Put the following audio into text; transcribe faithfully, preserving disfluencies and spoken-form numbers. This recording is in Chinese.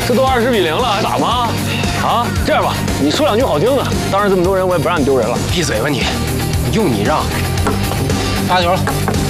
这都二十比零了，还打吗？啊，这样吧，你说两句好听的，当着这么多人，我也不让你丢人了。 闭嘴吧你！用你让。发球了。